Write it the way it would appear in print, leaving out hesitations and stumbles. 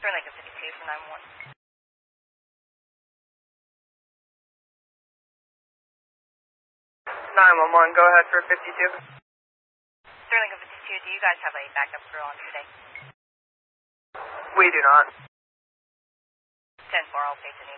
Sterling 52 for 911. 911, go ahead for 52. Sterling 52, do you guys have a backup crew on today? We do not. 10-4, I'll pay to